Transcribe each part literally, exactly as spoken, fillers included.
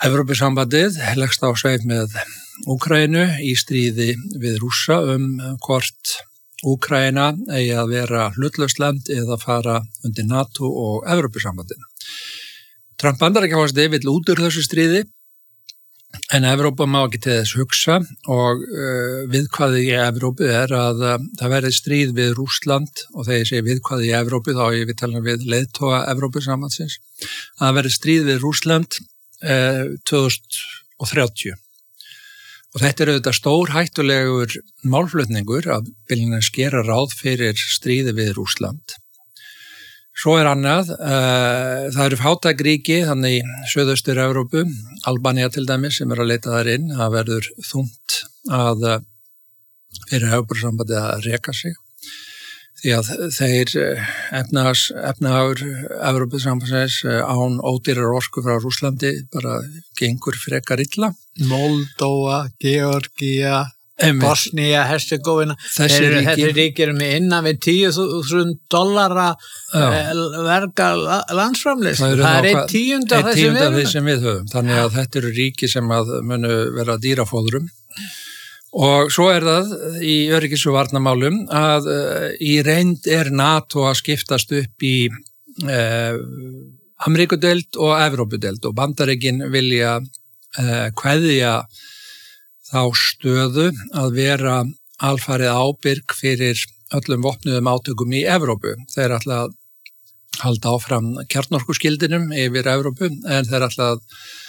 Evrópusambandið leggst á sveit með Úkraínu í stríði við Rússa um hvort Úkraína eigi að vera hlutlaust land eða fara undir NATO og Evrópusambandið. Trump Bandaríkjaforseti vill út úr þessu stríði en Evrópa má ekki til þess hugsa og uh, viðkvæði í Evrópu er að uh, það verði stríð við Rússland og þegar ég segi viðkvæði í Evrópu þá ég við tala við leiðtoga Evrópusambandsins að það verði stríð við Rússland uh, tvö þúsund þrjátíu. Og þetta er auðvitað stór hættulegur málflutningur að byrjun að skera ráð fyrir stríði við Rússland. Svo er annað, uh, það eru fátæk ríki, þannig í Suðaustur Evrópu, Albanía til dæmis sem er að leita þar inn, það verður þungt að uh, fyrir Evrópusambandið að reka sig. Því að þeir efnahags, efnahagur Evrópusambandsins án ódýrar orku frá Rússlandi bara gengur frekar illa. Moldóa, Georgía, Bosnia, Herzegovina, þessi ríkir með innan við tíu þúsund dollara verga landsframleiðslu. Það er einn tíund af því sem við höfum. Þannig að þetta eru ríki sem að munu vera dýrafóðrum. Og svo er það í öryggis- og varnarmálum að uh, í reynd er NATO að skiptast upp í uh, Ameríkudeild og Evrópudeild og Bandaríkin vilja uh, kveðja þá stöðu að vera alfarið ábyrg fyrir öllum vopnuðum átökum í Evrópu. Þeir ætla að halda áfram kjarnorkuskildinum yfir Evrópu en þeir ætla að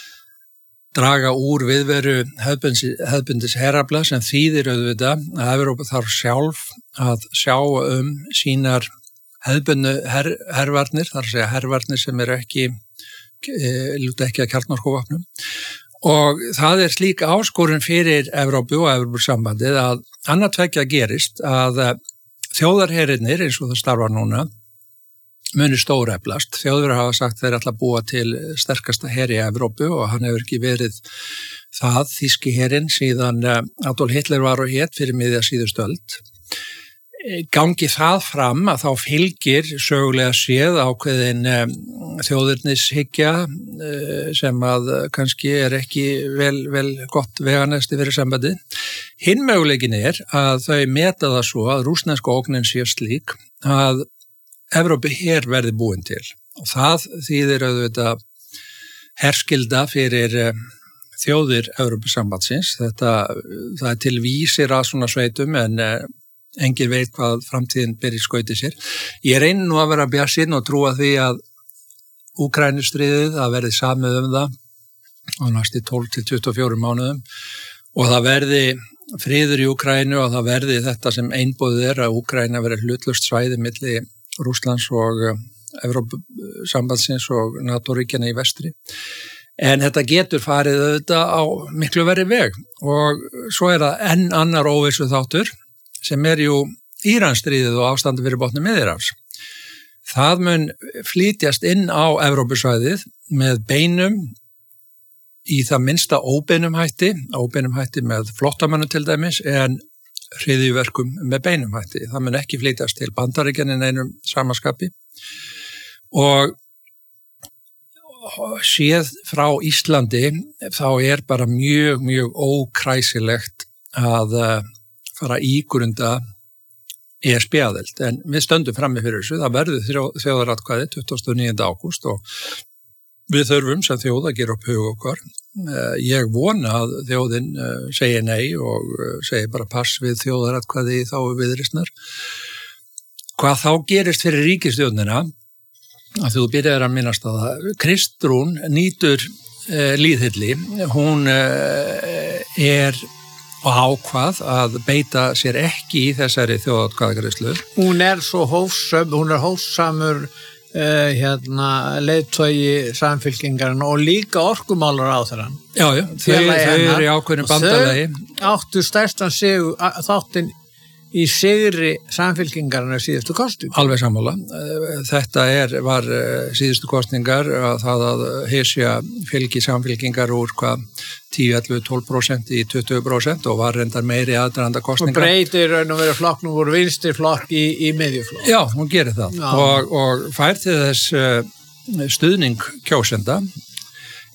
draga úr viðveru hefðbundis herafla sem þýðir auðvitað að Evrópa þarf sjálf að sjá um sínar hefðbundu her, hervarnir, þar að segja hervarnir sem eru ekki, e, lúta ekki að kjarnorkuvopnum. Og það er slík áskorun fyrir Evrópu og Evrópusambandið að annað tveggja gerist að þjóðarherinnir eins og það starfar núna muni stóreflast. Þjóðverjar hafa sagt þeir ætla að búa til sterkasta heri í Evrópu og hann hefur ekki verið það þýski herinn síðan Adolf Hitler var og hét fyrir miðja síðustu öld. Gangi það fram að þá fylgir sögulega séð ákveðin um, þjóðurnishyggja uh, sem að kannski er ekki vel, vel gott veganesti fyrir sambandið. Hinn möguleikin er að þau meta það svo að rússneska ógnin sé slík að Evrópu her verði búin til og það þýðir auðvitað herskilda fyrir um, þjóðir Evrópusambandsins. Þetta það er til vísir að svona sveitum en uh, engin veit hvað framtíðin ber í skauti sér. Ég reyni nú að vera bjartsýnn og trúa því að Úkrænustríðið að verði samið um það á næstu tólf til tuttugu og fjórum mánuðum og það verði friður í Úkrænu og það verði þetta sem einboðið er að Úkræna verði hlutlaust svæði milli Rússlands og Evrópusambandsins og NATO-ríkjana í vestri. En þetta getur farið auðvitað á miklu verri veg og svo er það enn annar óvissu þáttur sem er jú Íransstríðið og ástandi fyrir botni Miðjarðarhafs. Það mun flytjast inn á Evrópusvæðið með beinum í það minnsta óbeinum hætti, óbeinum hætti með flóttamönnum til dæmis, en hryðjuverkum með beinum hætti. Það mun ekki flytjast til Bandaríkjanna í einum samaskapi. Og séð frá Íslandi þá er bara mjög, mjög ókræsilegt að fara ígrunda E S B-aðild, en við stöndum frammi fyrir þessu, það verður þjóðaratkvæði tuttugasta og níunda ágúst og við þurfum sem þjóð að gera upp hug okkar. Ég vona að þjóðin segi nei og segi bara pass við þjóðaratkvæði þá viðreisnar. Hvað þá gerist fyrir ríkisstjórnina, að þú byrjar að minnast að það, Kristrún nýtur uh, líðhylli, hún uh, er og ákvað að beita sér ekki í þessari þjóðaratkvæðagreiðslu. Hún er svo hófsöm, hún er hófsamur uh, hérna, leiðtogi samfylkingarinn og líka orkumálar á þeirra. Já, já, þau, þau eru í ákveðinu bandalagi. Þau áttu stærstan sigur, þáttinn í sigri samfylkingarinn síðustu kosningar. Alveg sammála. Þetta er, var síðustu kosningar að það að hesja fylgi samfylkingar úr hvað tíu, ellefu, tólf prósent í tuttugu prósent og var reyndar meiri aðdraganda kosningar. Og breytir raun og verið flokknum úr vinstri flokk í, í miðjuflokk. Já, hún gerir það. Og, og fær til þess stuðning kjósenda